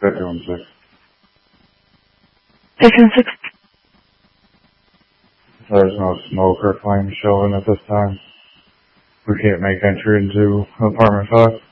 Bedroom 6. Bedroom 6. There's no smoke or flames showing at this time. We can't make entry into apartment 5.